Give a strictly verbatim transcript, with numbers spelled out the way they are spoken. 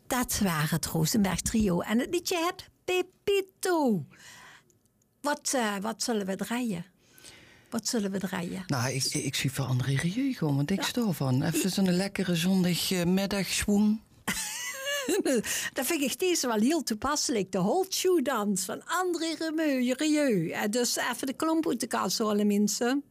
Dat waren het Rosenberg Trio. En het liedje het Pepito. Wat, uh, wat zullen we draaien? Wat zullen we draaien? Nou, ik, ik zie voor André Rieu gewoon, want ik sta van. Even zo'n lekkere zondagmiddagschwoen. Dat vind ik deze wel heel toepasselijk. De Hold You Dance van André Rieu. En dus even de klomp uit de kast, alle mensen.